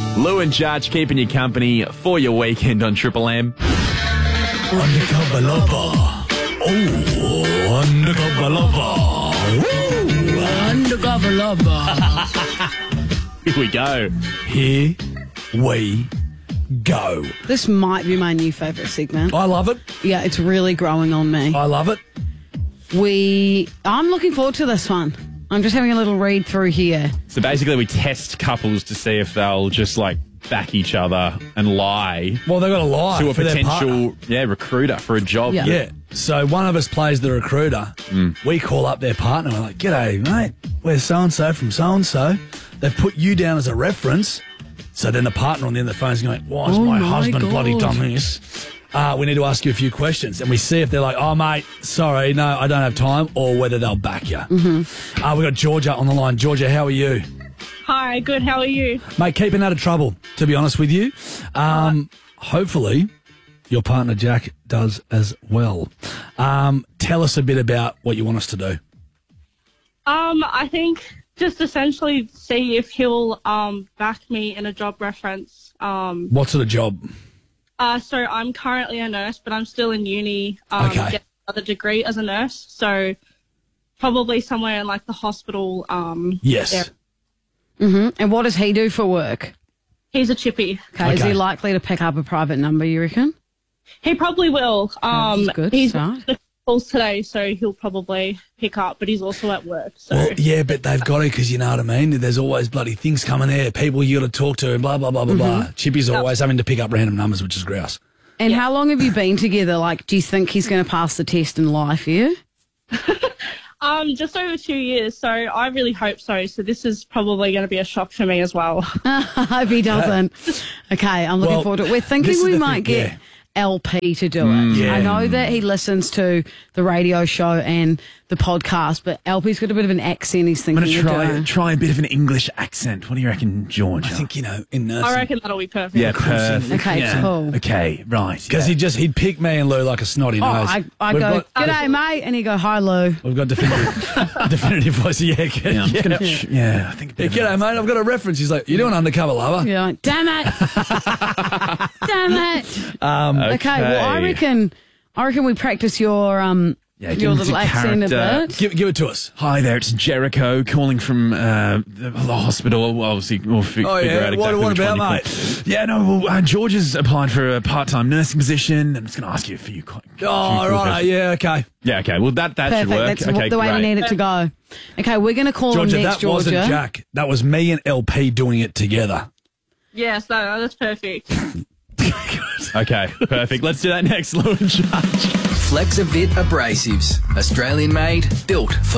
Lou and Judge keeping you company for your weekend on Triple M. Undercover lover. Oh, undercover lover. Ooh, undercover lover. Here we go. Here we go. This might be my new favourite segment. I love it. Yeah, it's really growing on me. I love it. I'm looking forward to this one. I'm just having a little read through here. So basically we test couples to see if they'll just like back each other and lie Well, they've got to lie to a for their partner. potential recruiter for a job. Yeah. Yeah. So one of us plays the recruiter. We call up their partner. We're like, "G'day, mate. We're so-and-so from so-and-so. They've put you down as a reference." So then the partner on the end of the phone is going, "Why has my husband bloody done this?" We need to ask you a few questions. And we see if they're like, "Oh, mate, sorry, no, I don't have time," or whether they'll back you. Mm-hmm. We've got Georgia on the line. Georgia, how are you? Hi, good. How are you? Mate, keeping out of trouble, to be honest with you. Hopefully your partner Jack does as well. Tell us a bit about what you want us to do. I think just essentially see if he'll back me in a job reference. What sort of job? So I'm currently a nurse, but I'm still in uni. Okay. Getting another degree as a nurse. So probably somewhere in like the hospital. Yes. area. And what does he do for work? He's a chippy. Okay, is Okay. he likely to pick up a private number, you reckon? He probably will. That's a good he's start. the calls today, so he'll probably pick up. But he's also at work. So Well, yeah, but they've got to, because you know what I mean? There's always bloody things coming there, people you got to talk to and blah, blah, blah, blah, blah. Chippy's always having to pick up random numbers, which is grouse. And how long have you been together? Like, do you think he's going to pass the test in lie for you? just over 2 years. So I really hope so. So this is probably going to be a shock for me as well. I hope he doesn't. Okay, I'm looking Well, forward to it. We're this thinking is we the might thing, get yeah. LP to do it. Yeah. I know that he listens to the radio show and the podcast, but LP's got a bit of an accent he's I'm thinking going of to doing. try a bit of an English accent. What do you reckon, George? I think, in nursing. I reckon that'll be perfect. Yeah, perfect. Okay, Yeah. cool. Okay, right. Because he'd pick me and Lou like a snotty Oh, nose. I We've go, got- g'day, mate, and he go, hi, Lou. We've got definitive voice. Yeah, good. Yeah, I'm Yeah. gonna I think a bit of G'day, mate. I've got a reference. He's like, "You doing undercover lover?" You're like, damn it. Damn it. Okay, well, I reckon we practice your give your him little some accent a character. bit. Give it to us. Hi there, it's Jericho calling from the hospital. Obviously, we'll figure out exactly What which about, one you mate? call. Yeah, no, well, George has applied for a part-time nursing position. I'm just going to ask you a few questions. Oh, right. Yeah, okay. Yeah, okay. Well, that should Perfect. work. That's Okay, the way great. we need it to go. Okay, we're going to call Georgia, him next, that wasn't Georgia. Jack. That was me and LP doing it together. Yes, that's perfect. Okay, perfect. Let's do that next, Lou and Judge. Flexavit Abrasives. Australian made, built for